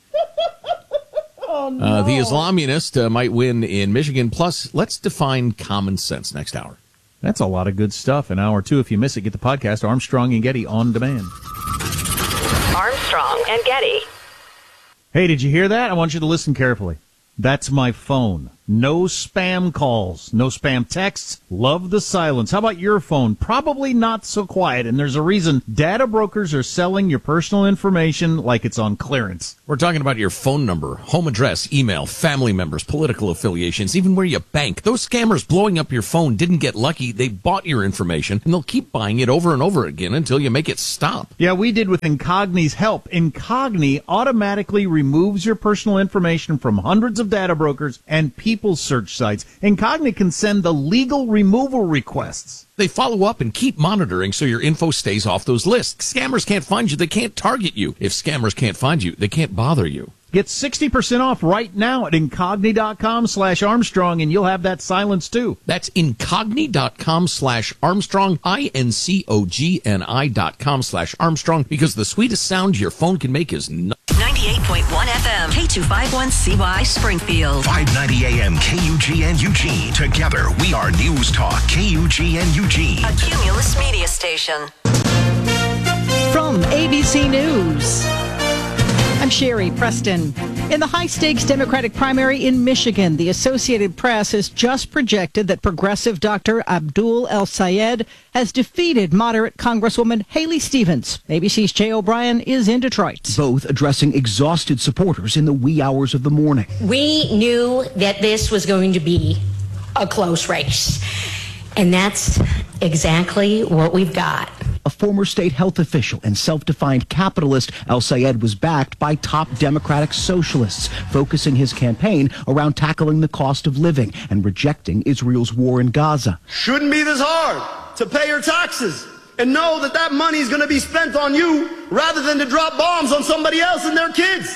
Uh, the Islamunist uh, might win in Michigan. Plus, let's define common sense next hour. That's a lot of good stuff. An hour two. If you miss it, get the podcast Armstrong and Getty on demand. Armstrong and Getty. Hey, did you hear that? I want you to listen carefully. That's my phone. No spam calls, no spam texts. Love the silence. How about your phone? Probably not so quiet, and there's a reason. Data brokers are selling your personal information like it's on clearance. We're talking about your phone number, home address, email, family members, political affiliations, even where you bank. Those scammers blowing up your phone didn't get lucky. They bought your information, and they'll keep buying it over and over again until you make it stop. Yeah, we did with Incogni's help. Incogni automatically removes your personal information from hundreds of data brokers and people search sites. Incogni can send the legal removal requests. They follow up and keep monitoring so your info stays off those lists. Scammers can't find you. They can't target you. If scammers can't find you, they can't bother you. Get sixty percent off right now at Incogni.com slash Armstrong, and you'll have that silence too. That's Incogni.com slash Armstrong, I N C O G N I dot com slash Armstrong, because the sweetest sound your phone can make is no- ninety-eight point one F M, K two fifty-one C Y Springfield. five ninety A M K U G N Eugene. Together, we are News Talk K U G N Eugene. A Cumulus media station. From A B C News, I'm Sherry Preston. In the high-stakes Democratic primary in Michigan, the Associated Press has just projected that progressive Doctor Abdul El-Sayed has defeated moderate Congresswoman Haley Stevens. A B C's Jay O'Brien is in Detroit. Both addressing exhausted supporters in the wee hours of the morning. We knew that this was going to be a close race, and that's exactly what we've got. A former state health official and self-defined capitalist, El-Sayed was backed by top Democratic socialists, focusing his campaign around tackling the cost of living and rejecting Israel's war in Gaza. Shouldn't be this hard to pay your taxes and know that that money is going to be spent on you rather than to drop bombs on somebody else and their kids.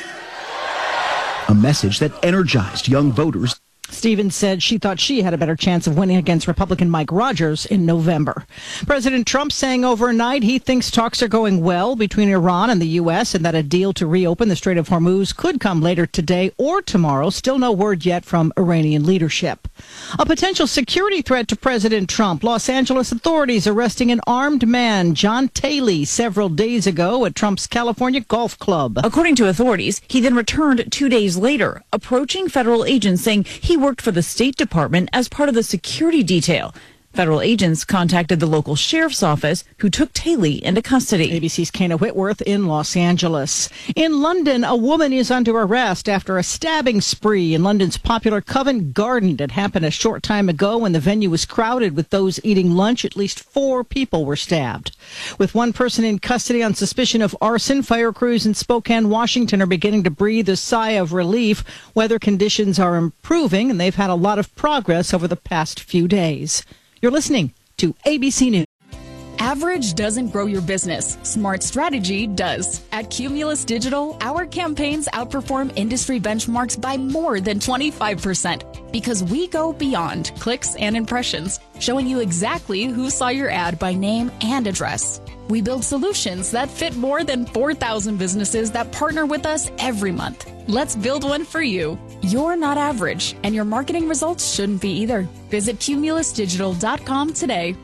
A message that energized young voters. Stevens said she thought she had a better chance of winning against Republican Mike Rogers in November. President Trump saying overnight he thinks talks are going well between Iran and the U S and that a deal to reopen the Strait of Hormuz could come later today or tomorrow. Still no word yet from Iranian leadership. A potential security threat to President Trump. Los Angeles authorities arresting an armed man, John Taylor, several days ago at Trump's California Golf Club. According to authorities, he then returned two days later, approaching federal agents saying he worked for the State Department as part of the security detail. Federal agents contacted the local sheriff's office, who took Taylor into custody. A B C's Kana Whitworth in Los Angeles. In London, a woman is under arrest after a stabbing spree in London's popular Covent Garden. It happened a short time ago when the venue was crowded with those eating lunch. At least four people were stabbed. With one person in custody on suspicion of arson, fire crews in Spokane, Washington are beginning to breathe a sigh of relief. Weather conditions are improving, and they've had a lot of progress over the past few days. You're listening to A B C News. Average doesn't grow your business. Smart strategy does. At Cumulus Digital, our campaigns outperform industry benchmarks by more than twenty-five percent because we go beyond clicks and impressions, showing you exactly who saw your ad by name and address. We build solutions that fit more than four thousand businesses that partner with us every month. Let's build one for you. You're not average, and your marketing results shouldn't be either. Visit cumulus digital dot com today.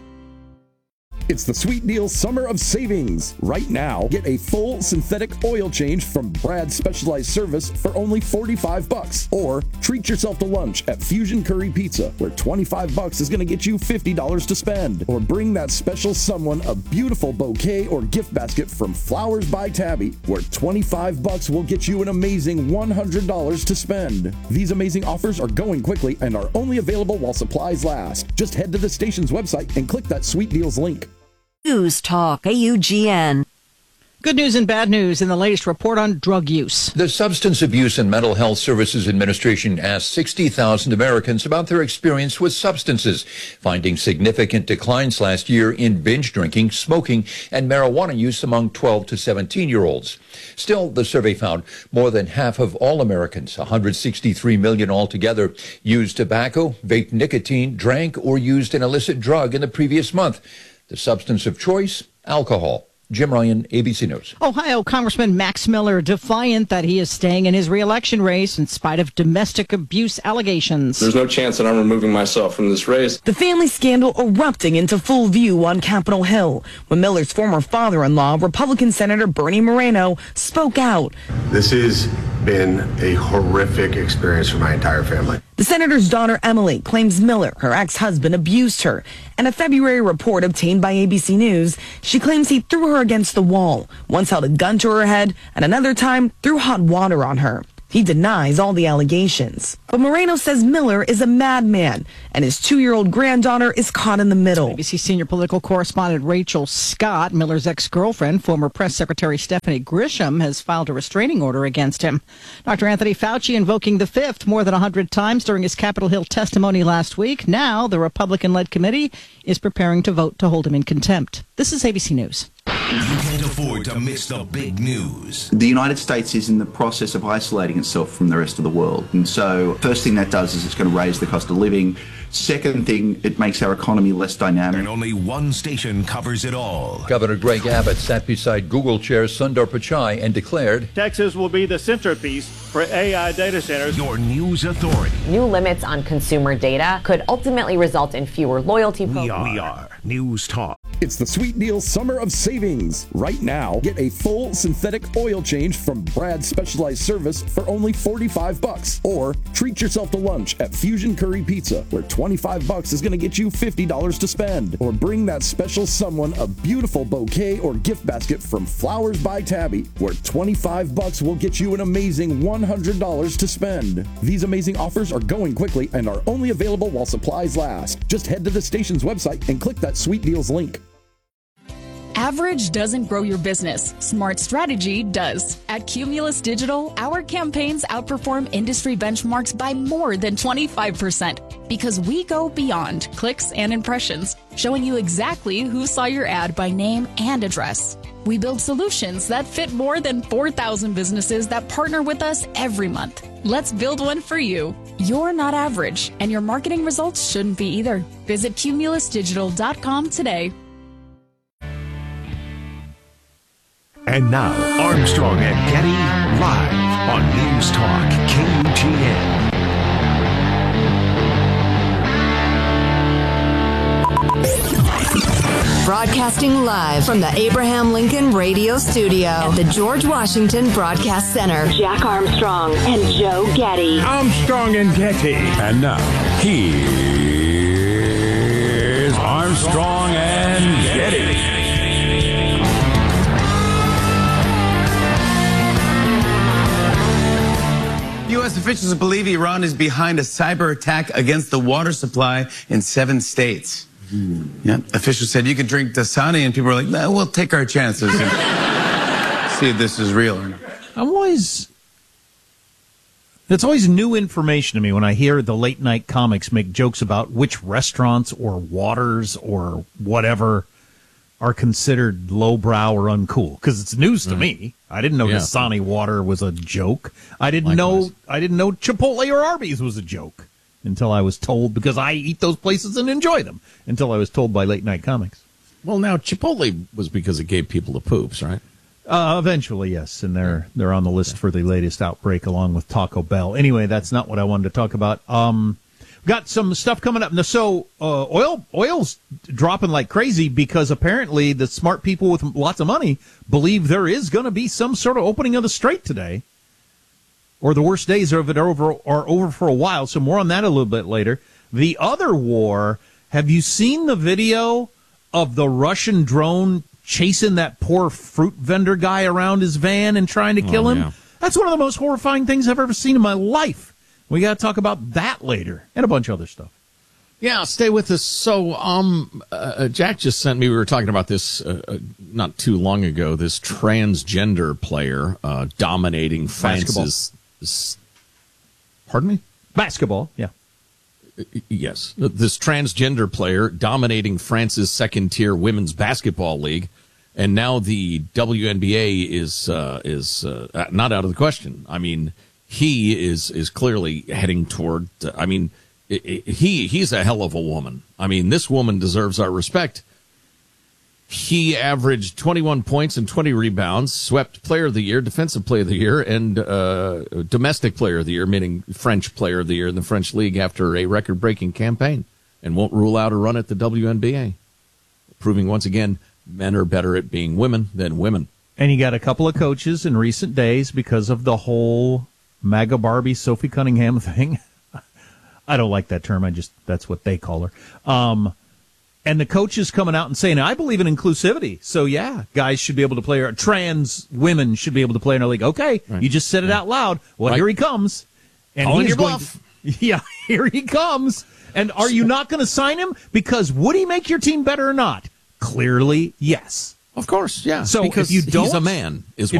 It's the Sweet Deal Summer of Savings. Right now, get a full synthetic oil change from Brad's Specialized Service for only forty-five bucks. Or treat yourself to lunch at Fusion Curry Pizza, where twenty-five bucks is going to get you fifty dollars to spend. Or bring that special someone a beautiful bouquet or gift basket from Flowers by Tabby, where twenty-five bucks will get you an amazing one hundred dollars to spend. These amazing offers are going quickly and are only available while supplies last. Just head to the station's website and click that Sweet Deals link. News Talk A U G N. Good news and bad news in the latest report on drug use. The Substance Abuse and Mental Health Services Administration asked sixty thousand Americans about their experience with substances, finding significant declines last year in binge drinking, smoking, and marijuana use among twelve to seventeen-year-olds. Still, the survey found more than half of all Americans, one hundred sixty-three million altogether, used tobacco, vaped nicotine, drank, or used an illicit drug in the previous month. The substance of choice, alcohol. Jim Ryan, A B C News. Ohio Congressman Max Miller defiant that he is staying in his reelection race in spite of domestic abuse allegations. There's no chance that I'm removing myself from this race. The family scandal erupting into full view on Capitol Hill when Miller's former father-in-law, Republican Senator Bernie Moreno, spoke out. This has been a horrific experience for my entire family. The senator's daughter, Emily, claims Miller, her ex-husband, abused her. In a February report obtained by A B C News, she claims he threw her against the wall, once held a gun to her head, and another time threw hot water on her. He denies all the allegations. But Moreno says Miller is a madman, and his two-year-old granddaughter is caught in the middle. A B C senior political correspondent Rachel Scott, Miller's ex-girlfriend, former press secretary Stephanie Grisham, has filed a restraining order against him. Doctor Anthony Fauci invoking the fifth more than one hundred times during his Capitol Hill testimony last week. Now, the Republican-led committee is preparing to vote to hold him in contempt. This is A B C News. You can't afford to miss the big news. The United States is in the process of isolating itself from the rest of the world. And so first thing that does is it's going to raise the cost of living. Second thing, it makes our economy less dynamic. And only one station covers it all. Governor Greg Abbott sat beside Google Chair Sundar Pichai and declared, Texas will be the centerpiece for A I data centers. Your news authority. New limits on consumer data could ultimately result in fewer loyalty We programs. are, we are News Talk. It's the Sweet Deal Summer of Savings. Right now, get a full synthetic oil change from Brad's Specialized Service for only forty-five bucks. Or treat yourself to lunch at Fusion Curry Pizza, where twenty-five bucks is going to get you fifty dollars to spend. Or bring that special someone a beautiful bouquet or gift basket from Flowers by Tabby, where twenty-five bucks will get you an amazing one hundred dollars to spend. These amazing offers are going quickly and are only available while supplies last. Just head to the station's website and click that Sweet Deals link. Average doesn't grow your business. Smart strategy does. At Cumulus Digital, our campaigns outperform industry benchmarks by more than twenty-five percent because we go beyond clicks and impressions, showing you exactly who saw your ad by name and address. We build solutions that fit more than four thousand businesses that partner with us every month. Let's build one for you. You're not average, and your marketing results shouldn't be either. Visit cumulus digital dot com today. And now, Armstrong and Getty live on News Talk K U G N. Broadcasting live from the Abraham Lincoln Radio Studio at the George Washington Broadcast Center. Jack Armstrong and Joe Getty. Armstrong and Getty. And now, here's Armstrong and Getty. U S officials believe Iran is behind a cyber attack against the water supply in seven states. Mm. Yeah, officials said you could drink Dasani, and people are like, "No, we'll take our chances and see if this is real or not." I'm always, it's always new information to me when I hear the late night comics make jokes about which restaurants or waters or whatever are considered lowbrow or uncool, because it's news to right. me. I didn't know yeah. Dasani water was a joke. I didn't Likewise. know I didn't know Chipotle or Arby's was a joke until I was told, because I eat those places and enjoy them, until I was told by late night comics. Well, now Chipotle was because it gave people the poops, right? Uh, eventually, yes, and they're they're on the list for the latest outbreak along with Taco Bell. Anyway, that's not what I wanted to talk about. Um, got some stuff coming up. Now, so uh, oil oil's dropping like crazy because apparently the smart people with lots of money believe there is going to be some sort of opening of the strait today, or the worst days of it are over are over for a while. So more on that a little bit later. The other war. Have you seen the video of the Russian drone chasing that poor fruit vendor guy around his van and trying to kill oh, him? Yeah. That's one of the most horrifying things I've ever seen in my life. We got to talk about that later and a bunch of other stuff. Yeah, stay with us. So, um, uh, Jack just sent me, we were talking about this uh, uh, not too long ago, this transgender player uh, dominating France's... S- pardon me? Basketball, yeah. Uh, yes. This transgender player dominating France's second-tier women's basketball league. And now the W N B A is uh, is uh, not out of the question. I mean, he is is clearly heading toward. Uh, I mean, it, it, he he's a hell of a woman. I mean, this woman deserves our respect. He averaged twenty-one points and twenty rebounds, swept Player of the Year, Defensive Player of the Year, and uh, Domestic Player of the Year, meaning French Player of the Year in the French League after a record-breaking campaign, and won't rule out a run at the W N B A, proving once again men are better at being women than women. And you got a couple of coaches in recent days because of the whole MAGA Barbie Sophie Cunningham thing. I don't like that term. I just, that's what they call her. Um, And the coaches coming out and saying, I believe in inclusivity. So, yeah, guys should be able to play, or trans women should be able to play in our league. Okay, right. You just said it out loud. Well, right. Here he comes. And Calling he's your going bluff. To, yeah, here he comes. And are you not going to sign him? Because would he make your team better or not? Clearly, yes. Of course, yeah. So because if you don't, he's a man, is